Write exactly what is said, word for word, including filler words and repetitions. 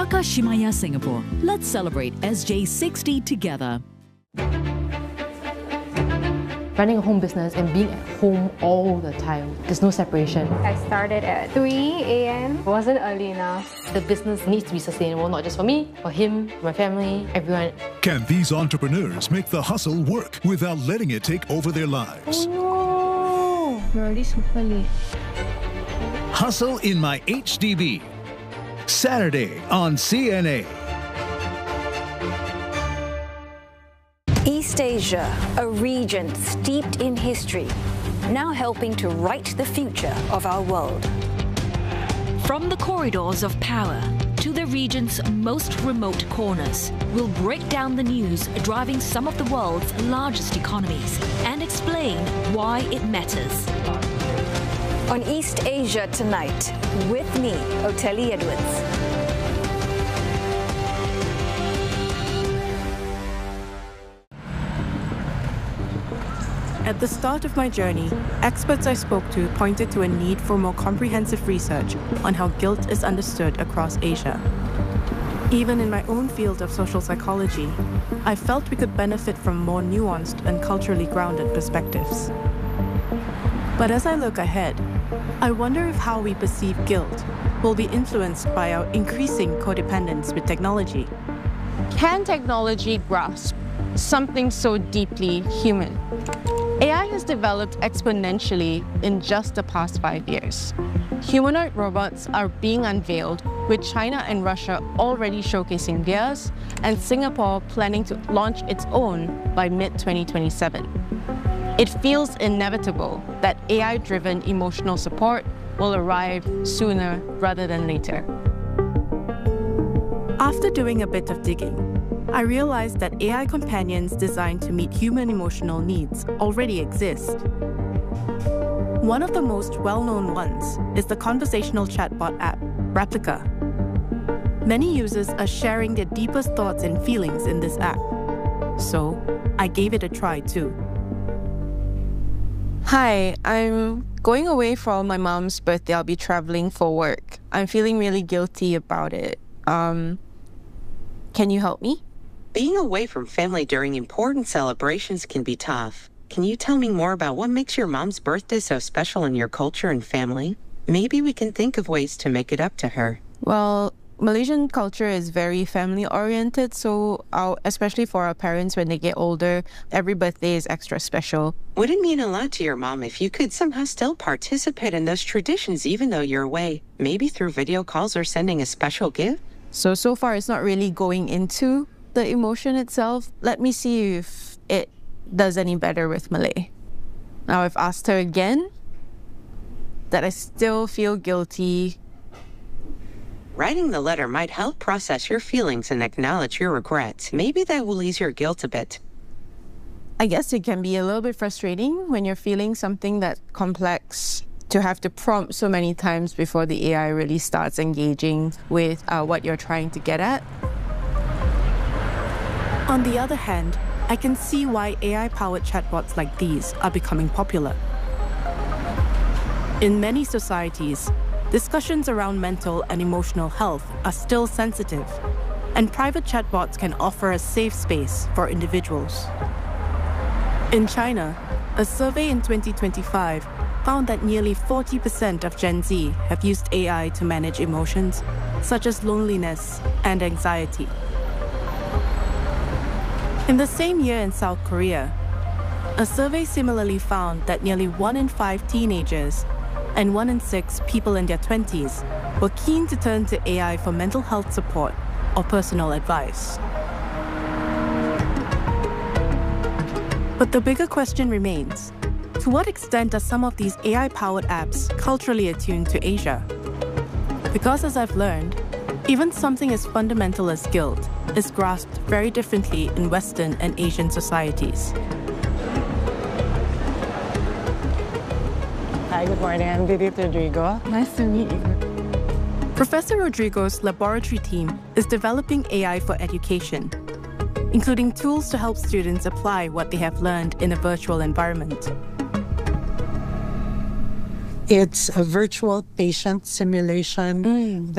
Takashimaya Singapore. Let's celebrate S J sixty together. Running a home business and being at home all the time, there's no separation. I started at three A M It wasn't early enough. The business needs to be sustainable, not just for me, for him, my family, everyone. Can these entrepreneurs make the hustle work without letting it take over their lives? Oh no! We're already super late. Hustle in My H D B. Saturday on C N A. East Asia, a region steeped in history, now helping to write the future of our world. From the corridors of power to the region's most remote corners, we'll break down the news driving some of the world's largest economies and explain why it matters. On East Asia Tonight, with me, Oteli Edwards. At the start of my journey, experts I spoke to pointed to a need for more comprehensive research on how guilt is understood across Asia. Even in my own field of social psychology, I felt we could benefit from more nuanced and culturally grounded perspectives. But as I look ahead, I wonder if how we perceive guilt will be influenced by our increasing codependence with technology. Can technology grasp something so deeply human? A I has developed exponentially in just the past five years. Humanoid robots are being unveiled, with China and Russia already showcasing theirs, and Singapore planning to launch its own by mid twenty twenty-seven. It feels inevitable that A I-driven emotional support will arrive sooner rather than later. After doing a bit of digging, I realized that A I companions designed to meet human emotional needs already exist. One of the most well-known ones is the conversational chatbot app, Replika. Many users are sharing their deepest thoughts and feelings in this app. So, I gave it a try too. Hi, I'm going away for my mom's birthday. I'll be traveling for work. I'm feeling really guilty about it. Um, can you help me? Being away from family during important celebrations can be tough. Can you tell me more about what makes your mom's birthday so special in your culture and family? Maybe we can think of ways to make it up to her. Well, Malaysian culture is very family-oriented, so our, especially for our parents when they get older, every birthday is extra special. Would it mean a lot to your mom if you could somehow still participate in those traditions even though you're away? Maybe through video calls or sending a special gift? So, so far it's not really going into the emotion itself. Let me see if it does any better with Malay. Now I've asked her again that I still feel guilty. Writing the letter might help process your feelings and acknowledge your regrets. Maybe that will ease your guilt a bit. I guess it can be a little bit frustrating when you're feeling something that complex to have to prompt so many times before the A I really starts engaging with uh, what you're trying to get at. On the other hand, I can see why A I-powered chatbots like these are becoming popular. In many societies, discussions around mental and emotional health are still sensitive, and private chatbots can offer a safe space for individuals. In China, a survey in twenty twenty-five found that nearly forty percent of Gen Z have used A I to manage emotions, such as loneliness and anxiety. In the same year in South Korea, a survey similarly found that nearly one in five teenagers and one in six people in their twenties were keen to turn to A I for mental health support or personal advice. But the bigger question remains, to what extent are some of these A I-powered apps culturally attuned to Asia? Because as I've learned, even something as fundamental as guilt is grasped very differently in Western and Asian societies. Hi, good morning. I'm Didit Rodrigo. Nice to meet you. Professor Rodrigo's laboratory team is developing A I for education, including tools to help students apply what they have learned in a virtual environment. It's a virtual patient simulation. Mm.